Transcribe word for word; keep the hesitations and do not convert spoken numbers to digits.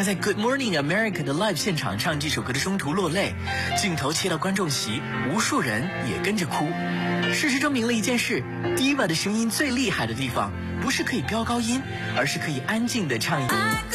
在 Good Morning America 的 live 现场唱这首歌的中途落泪，镜头切到观众席，无数人也跟着哭。事实证明了一件事 ，Diva 的声音最厉害的地方，不是可以飙高音，而是可以安静的唱一。